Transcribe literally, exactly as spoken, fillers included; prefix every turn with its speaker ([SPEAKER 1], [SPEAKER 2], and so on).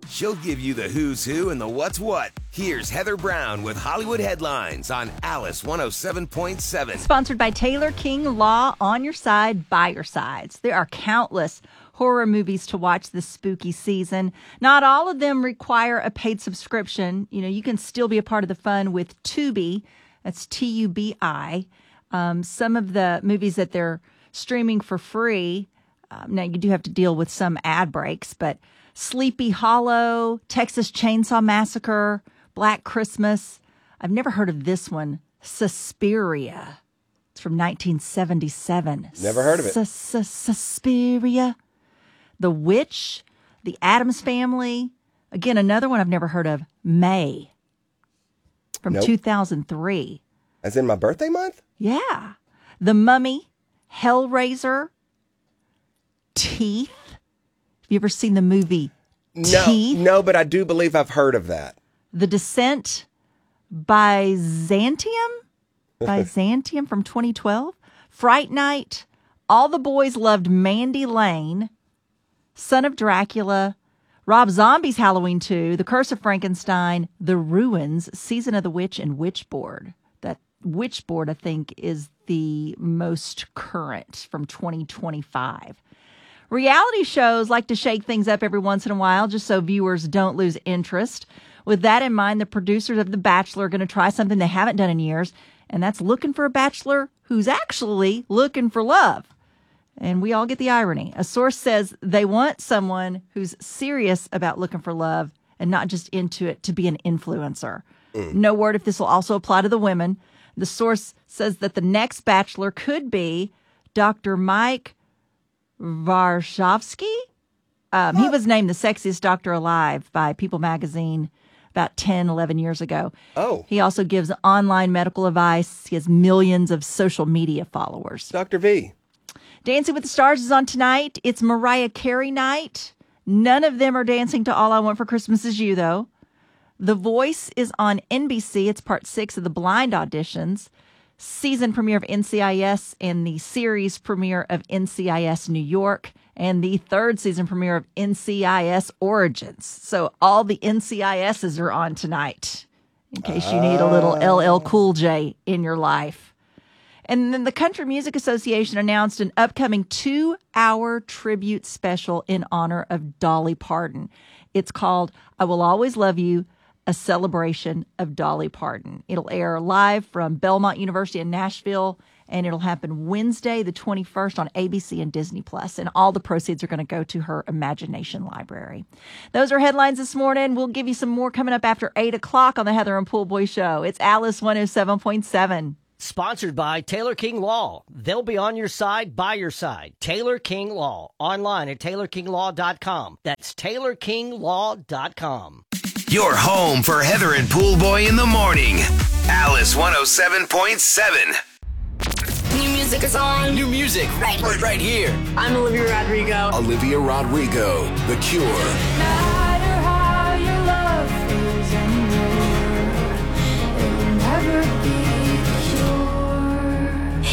[SPEAKER 1] She'll give you the who's who and the what's what. Here's Heather Brown with Hollywood Headlines on Alice one oh seven point seven.
[SPEAKER 2] Sponsored by Taylor King Law, on your side, by your sides. There are countless horror movies to watch this spooky season. Not all of them require a paid subscription. You know, you can still be a part of the fun with Tubi. That's T U B I. Um, some of the movies that they're streaming for free, um, now you do have to deal with some ad breaks, but Sleepy Hollow, Texas Chainsaw Massacre, Black Christmas. I've never heard of this one, Suspiria. It's from nineteen seventy-seven.
[SPEAKER 3] Never heard of it.
[SPEAKER 2] Suspiria. The Witch, The Addams Family. Again, another one I've never heard of, May, from
[SPEAKER 3] Nope.
[SPEAKER 2] two thousand three.
[SPEAKER 3] As in my birthday month?
[SPEAKER 2] Yeah. The Mummy, Hellraiser, Teeth. Have you ever seen the movie
[SPEAKER 3] No,
[SPEAKER 2] Teeth?
[SPEAKER 3] no, but I do believe I've heard of that.
[SPEAKER 2] The Descent, Byzantium? Byzantium from twenty twelve. Fright Night, All the Boys Loved Mandy Lane, Son of Dracula, Rob Zombie's Halloween two, The Curse of Frankenstein, The Ruins, Season of the Witch, and Witchboard. That Witchboard, I think, is the most current from twenty twenty-five. Reality shows like to shake things up every once in a while just so viewers don't lose interest. With that in mind, the producers of The Bachelor are going to try something they haven't done in years, and that's looking for a bachelor who's actually looking for love. And we all get the irony. A source says they want someone who's serious about looking for love and not just into it to be an influencer. Mm. No word if this will also apply to the women. The source says that the next bachelor could be Doctor Mike Warshawski. Um, he was named the sexiest doctor alive by People magazine about ten, eleven years ago.
[SPEAKER 3] Oh.
[SPEAKER 2] He also gives online medical advice. He has millions of social media followers.
[SPEAKER 3] Doctor V.
[SPEAKER 2] Dancing with the Stars is on tonight. It's Mariah Carey night. None of them are dancing to All I Want for Christmas Is You, though. The Voice is on N B C. It's part six of the blind auditions. Season premiere of N C I S and the series premiere of N C I S New York and the third season premiere of N C I S Origins. So all the N C I S's are on tonight in case you need a little L L Cool J in your life. And then the Country Music Association announced an upcoming two-hour tribute special in honor of Dolly Parton. It's called I Will Always Love You, a celebration of Dolly Parton. It'll air live from Belmont University in Nashville, and it'll happen Wednesday, the twenty-first on A B C and Disney Plus. And all the proceeds are going to go to her Imagination Library. Those are headlines this morning. We'll give you some more coming up after eight o'clock on the Heather and Pool Boy Show. It's Alice one oh seven point seven.
[SPEAKER 4] Sponsored by Taylor King Law. They'll be on your side, by your side. Taylor King Law. Online at taylor king law dot com. That's taylor king law dot com.
[SPEAKER 1] Your home for Heather and Pool Boy in the morning. Alice one oh seven point seven.
[SPEAKER 5] New music is on.
[SPEAKER 6] New music right, right, right here.
[SPEAKER 5] I'm Olivia Rodrigo.
[SPEAKER 6] Olivia Rodrigo, The Cure.
[SPEAKER 7] No matter how your love feels anymore, it will never be